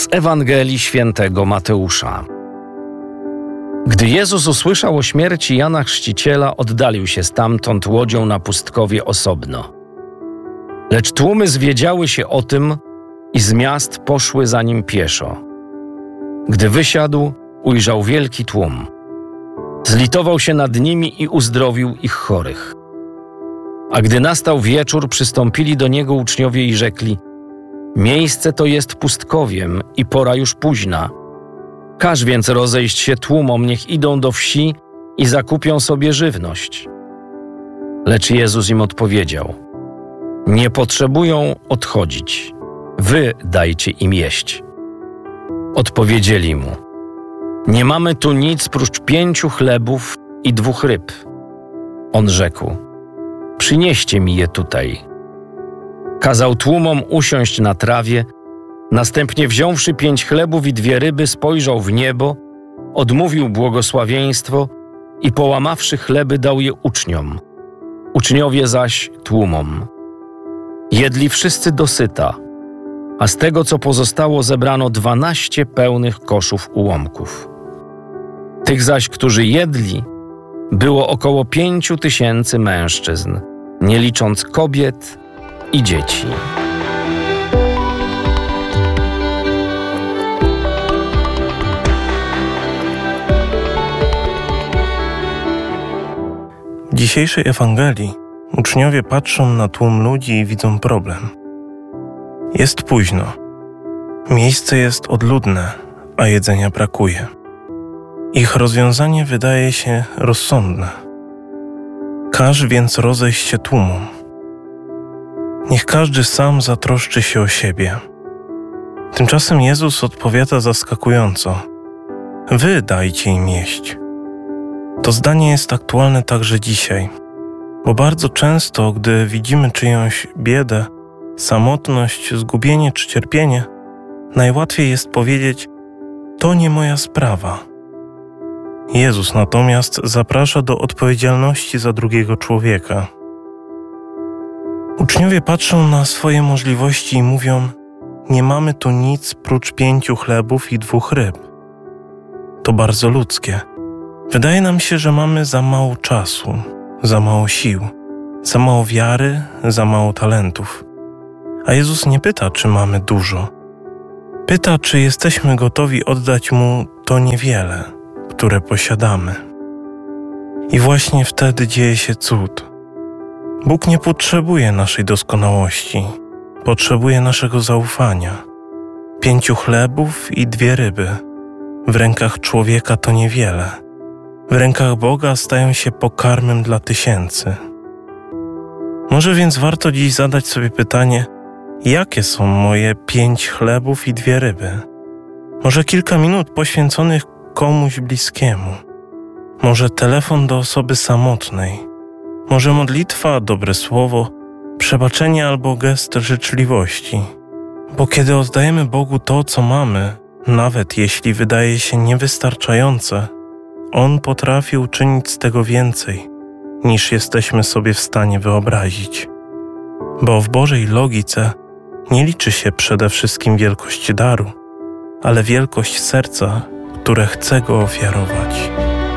Z Ewangelii Świętego Mateusza. Gdy Jezus usłyszał o śmierci Jana Chrzciciela, oddalił się stamtąd łodzią na pustkowie osobno. Lecz tłumy zwiedziały się o tym i z miast poszły za nim pieszo. Gdy wysiadł, ujrzał wielki tłum. Zlitował się nad nimi i uzdrowił ich chorych. A gdy nastał wieczór, przystąpili do niego uczniowie i rzekli: miejsce to jest pustkowiem i pora już późna. Każ więc rozejść się tłumom, niech idą do wsi i zakupią sobie żywność. Lecz Jezus im odpowiedział: nie potrzebują odchodzić, wy dajcie im jeść. Odpowiedzieli mu: nie mamy tu nic prócz 5 chlebów i 2 ryb. On rzekł: przynieście mi je tutaj. Kazał tłumom usiąść na trawie, następnie wziąwszy 5 chlebów i 2 ryby, spojrzał w niebo, odmówił błogosławieństwo i połamawszy chleby, dał je uczniom. Uczniowie zaś tłumom. Jedli wszyscy dosyta, a z tego, co pozostało, zebrano 12 pełnych koszów ułomków. Tych zaś, którzy jedli, było około 5000 mężczyzn, nie licząc kobiet i dzieci. W dzisiejszej Ewangelii uczniowie patrzą na tłum ludzi i widzą problem. Jest późno. Miejsce jest odludne, a jedzenia brakuje. Ich rozwiązanie wydaje się rozsądne. Każ więc rozejść się tłumom. Niech każdy sam zatroszczy się o siebie. Tymczasem Jezus odpowiada zaskakująco: wy dajcie im jeść. To zdanie jest aktualne także dzisiaj, bo bardzo często, gdy widzimy czyjąś biedę, samotność, zgubienie czy cierpienie, najłatwiej jest powiedzieć: to nie moja sprawa. Jezus natomiast zaprasza do odpowiedzialności za drugiego człowieka. Uczniowie patrzą na swoje możliwości i mówią: nie mamy tu nic prócz 5 chlebów i 2 ryb. To bardzo ludzkie. Wydaje nam się, że mamy za mało czasu, za mało sił, za mało wiary, za mało talentów. A Jezus nie pyta, czy mamy dużo. Pyta, czy jesteśmy gotowi oddać Mu to niewiele, które posiadamy. I właśnie wtedy dzieje się cud. Bóg nie potrzebuje naszej doskonałości, potrzebuje naszego zaufania. 5 chlebów i 2 ryby. W rękach człowieka to niewiele. W rękach Boga stają się pokarmem dla tysięcy. Może więc warto dziś zadać sobie pytanie: jakie są moje 5 chlebów i 2 ryby? Może kilka minut poświęconych komuś bliskiemu? Może telefon do osoby samotnej? Może modlitwa, dobre słowo, przebaczenie albo gest życzliwości? Bo kiedy oddajemy Bogu to, co mamy, nawet jeśli wydaje się niewystarczające, On potrafi uczynić z tego więcej, niż jesteśmy sobie w stanie wyobrazić. Bo w Bożej logice nie liczy się przede wszystkim wielkość daru, ale wielkość serca, które chce go ofiarować.